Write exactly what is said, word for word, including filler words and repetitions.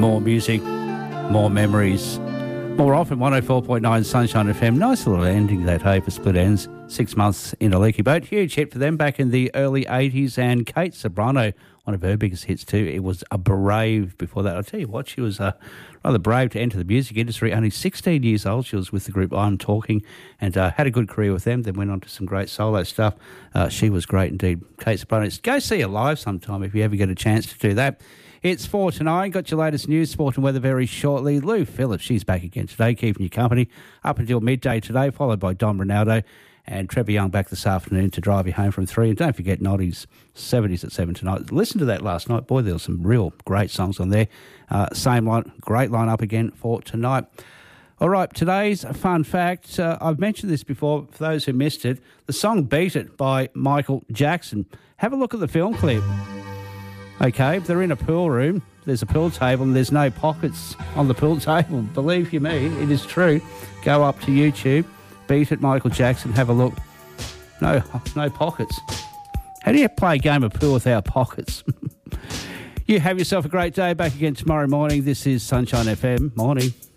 More music, more memories. More often, one oh four point nine Sunshine F M. Nice little ending that, hey, for Split Ends. Six months in a leaky boat. Huge hit for them back in the early eighties. And Kate Ceberano, one of her biggest hits too. It was a Brave before that. I'll tell you what, she was uh, rather brave to enter the music industry. Only sixteen years old. She was with the group I'm Talking and uh, had a good career with them. Then went on to some great solo stuff. Uh, she was great indeed. Kate Ceberano. Go see her live sometime if you ever get a chance to do that. It's four to nine. Got your latest news, sport and weather very shortly. Lou Phillips, she's back again today, keeping you company up until midday today, followed by Dom Ronaldo and Trevor Young back this afternoon to drive you home from three. And don't forget Noddy's seventies at seven tonight. Listen to that last night. Boy, there were some real great songs on there. Uh, same line, great line up again for tonight. All right, today's fun fact. Uh, I've mentioned this before, for those who missed it. The song Beat It by Michael Jackson. Have a look at the film clip. Okay, if they're in a pool room, there's a pool table and there's no pockets on the pool table. Believe you me, it is true. Go up to YouTube, Beat It Michael Jackson, have a look. No, no pockets. How do you play a game of pool without pockets? You have yourself a great day. Back again tomorrow morning. This is Sunshine F M. Morning.